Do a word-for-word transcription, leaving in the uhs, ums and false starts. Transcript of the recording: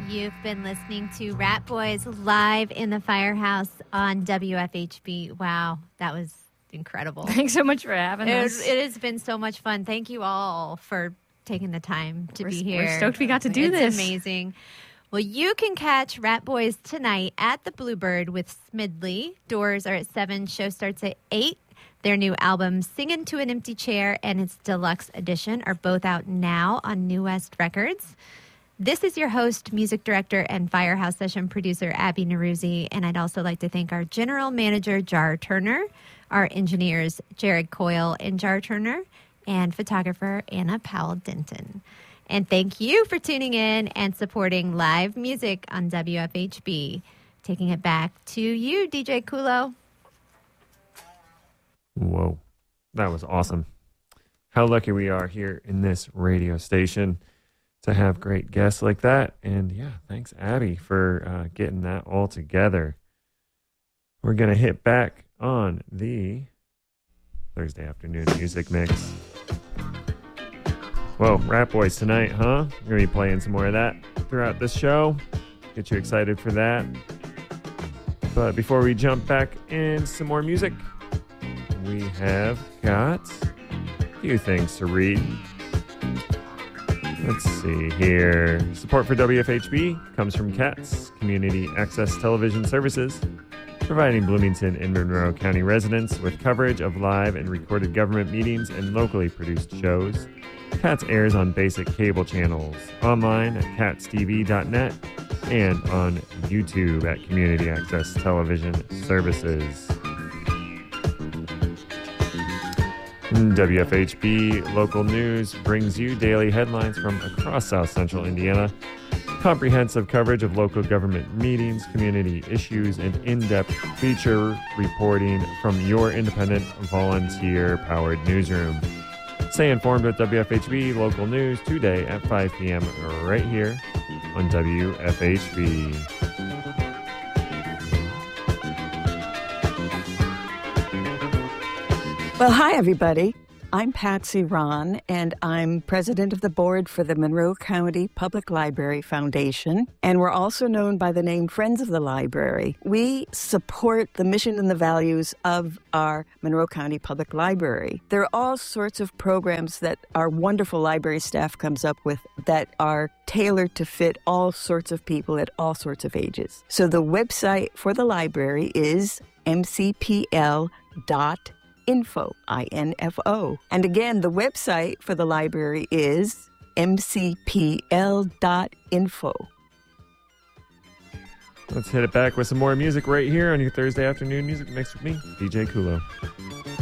You've been listening to Rat Boys live in the Firehouse on W F H B. Wow, that was incredible. Thanks so much for having it, us. It has been so much fun. Thank you all for taking the time to we're, be here. We're stoked we got to do it's this. It's amazing. Well, you can catch Rat Boys tonight at the Bluebird with Smidley. Doors are at seven. Show starts at eight. Their new album, Singin' to an Empty Chair, and its deluxe edition are both out now on New West Records. This is your host, music director, and Firehouse session producer, Abby Neruzzi. And I'd also like to thank our general manager, Jar Turner, our engineers, Jared Coyle and Jar Turner, and photographer, Anna Powell-Denton. And thank you for tuning in and supporting live music on W F H B. Taking it back to you, D J Kulo. Whoa, that was awesome. How lucky we are here in this radio station to have great guests like that. And yeah, thanks, Abby, for uh, getting that all together. We're going to hit back on the Thursday afternoon music mix. Whoa, Rat Boys tonight, huh? We're going to be playing some more of that throughout this show. Get you excited for that. But before we jump back in some more music, we have got a few things to read. Let's see here. Support for W F H B comes from CATS, Community Access Television Services, providing Bloomington and Monroe County residents with coverage of live and recorded government meetings and locally produced shows. CATS airs on basic cable channels, online at cats t v dot net, and on YouTube at Community Access Television Services. W F H B Local News brings you daily headlines from across South Central Indiana, comprehensive coverage of local government meetings, community issues, and in-depth feature reporting from your independent, volunteer-powered newsroom. Stay informed with W F H B Local News today at five p.m. right here on W F H B. Well, hi, everybody. I'm Patsy Ron, and I'm president of the board for the Monroe County Public Library Foundation, and we're also known by the name Friends of the Library. We support the mission and the values of our Monroe County Public Library. There are all sorts of programs that our wonderful library staff comes up with that are tailored to fit all sorts of people at all sorts of ages. So the website for the library is m c p l dot org. Info, I N F O. And again, the website for the library is m c p l dot info. Let's hit it back with some more music right here on your Thursday afternoon music mix with me, D J Kulo.